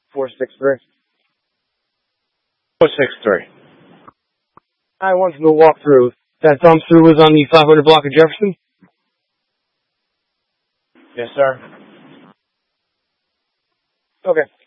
463. 463. I wanted to walk through. That dumpster was on the 500 block of Jefferson? Yes, sir. Okay.